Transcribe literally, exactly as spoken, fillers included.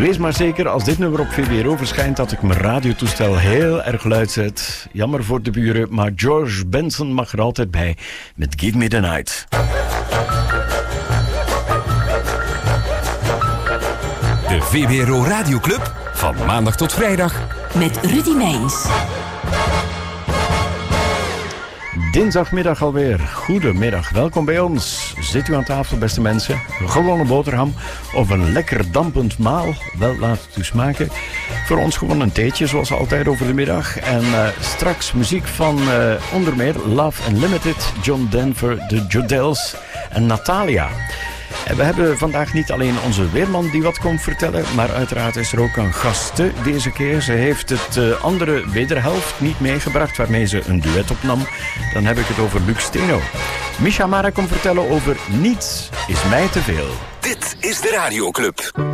Wees maar zeker, als dit nummer op V B R O verschijnt, dat ik mijn radiotoestel heel erg luid zet. Jammer voor de buren, maar George Benson mag er altijd bij met Give Me The Night. De V B R O Radioclub, van maandag tot vrijdag, met Rudy Meijns. Dinsdagmiddag alweer. Goedemiddag, welkom bij ons. Zit u aan tafel, beste mensen? Een gewone boterham of een lekker dampend maal? Wel, laat het u smaken. Voor ons gewoon een theetje, zoals altijd over de middag. En uh, straks muziek van uh, onder meer Love Unlimited, John Denver, de Jodells en Natalia. En we hebben vandaag niet alleen onze weerman die wat komt vertellen, maar uiteraard is er ook een gaste deze keer. Ze heeft het uh, andere wederhelft niet meegebracht waarmee ze een duet opnam. Dan heb ik het over Luc Steno. Misha Mara komt vertellen over Niets is mij te veel. Dit is de Radioclub.